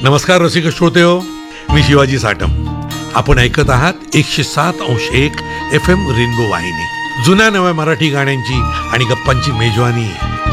नमस्कार रसिक श्रोतेहो, मी शिवाजी साटम. आपण ऐकत आहात 107.1 FM रेनबो वाहिनी. जुन्या नव्या मराठी गाण्यांची आणि गप्पांची मेजवानी.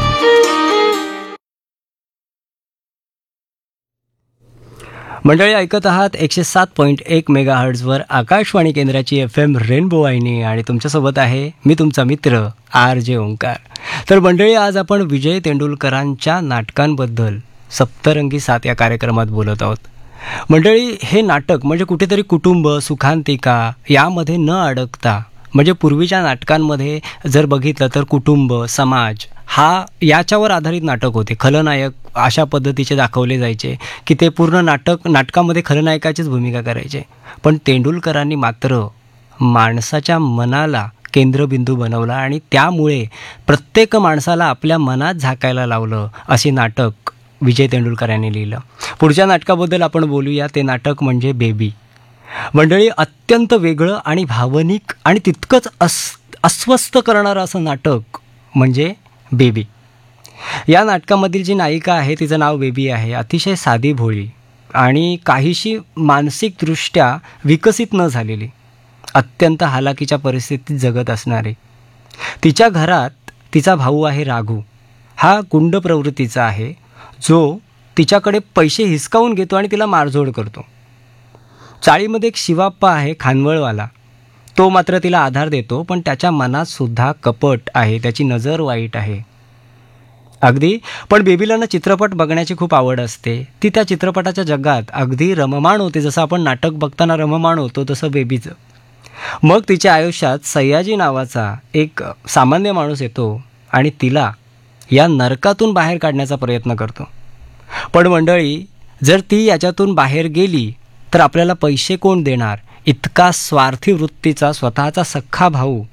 मंडळी, ऐकत आहात 107.1 मेगाहर्ट्झवर आकाशवाणी केंद्राची FM रेनबो वाहिनी आणि तुमच्यासोबत आहे मी तुमचा मित्र RJ ओंकार. तर मंडळी, आज आपण विजय तेंडुलकरांच्या नाटकांबद्दल सप्तरंगी सात या कार्यक्रमात बोलत आहोत. मंडळी, हे नाटक म्हणजे कुठेतरी कुटुंब, सुखांतिका यामध्ये न अडकता, म्हणजे पूर्वीच्या नाटकांमध्ये जर बघितलं तर कुटुंब, समाज याच्यावर आधारित नाटक होते. खलनायक अशा पद्धतीचे दाखवले जायचे की ते पूर्ण नाटकामध्ये खलनायकाचीच भूमिका करायचे. पण तेंडुलकरांनी मात्र माणसाच्या मनाला केंद्रबिंदू बनवला आणि त्यामुळे प्रत्येक माणसाला आपल्या मनात झाकायला लावलं असे नाटक विजय तेंडुलकर यांनी लिहिलं. पुढच्या नाटकाबद्दल आपण बोलूया. ते नाटक म्हणजे बेबी. मंडळी, अत्यंत वेगळं आणि भावनिक आणि तितकंच अस्वस्थ करणारं असं नाटक म्हणजे बेबी. या नाटकामधील जी नायिका आहे तिचं नाव बेबी आहे. अतिशय साधी भोळी आणि काहीशी मानसिकदृष्ट्या विकसित न झालेली, अत्यंत हालाकीच्या परिस्थितीत जगत असणारी. तिच्या घरात तिचा भाऊ आहे राघू. हा गुंड प्रवृत्तीचा आहे, जो तिच्याकडे पैसे हिसकावून घेतो आणि तिला मारझोड करतो. चाळीमध्ये एक शिवाप्पा आहे खानवळवाला. तो मात्र तिला आधार देतो, पण त्याच्या मनात सुद्धा कपट आहे, त्याची नजर वाईट आहे अगदी. पण बेबीला ना चित्रपट बघण्याची खूप आवड असते. ती त्या चित्रपटाच्या जगात अगदी रममाण होते. जसं आपण नाटक बघताना रममाण होतो तसं बेबीचं. मग तिच्या आयुष्यात सयाजी नावाचा एक सामान्य माणूस येतो आणि तिला या नरकातून बाहेर काढण्याचा प्रयत्न करतो. पण मंडळी, जर ती याच्यातून बाहेर गेली तर आपल्याला पैसे कोण देणार, इतका स्वार्थी वृत्तीचा स्वतःचा सख्खा भाऊ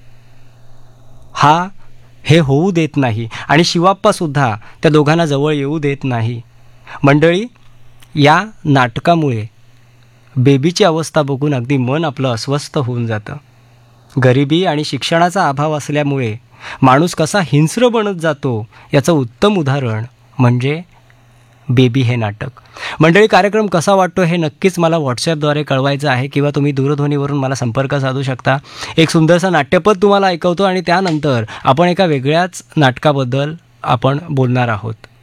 हे होऊ देत नाही आणि शिवाप्पासुद्धा त्या दोघांना जवळ येऊ देत नाही. मंडळी, या नाटकामुळे बेबीची अवस्था बघून अगदी मन आपलं अस्वस्थ होऊन जातं. गरिबी आणि शिक्षणाचा अभाव असल्यामुळे माणूस कसा हिंस्र बनत जातो याचं उत्तम उदाहरण म्हणजे बेबी हे नाटक. मंडळी, कार्यक्रम कसा वाटतो हे नक्कीच मला व्हॉट्सॲपद्वारे कळवायचं आहे किंवा तुम्ही दूरध्वनीवरून मला संपर्क साधू शकता. एक सुंदरसं नाट्यपद तुम्हाला ऐकवतो आणि त्यानंतर आपण एका वेगळ्याच नाटकाबद्दल आपण बोलणार आहोत.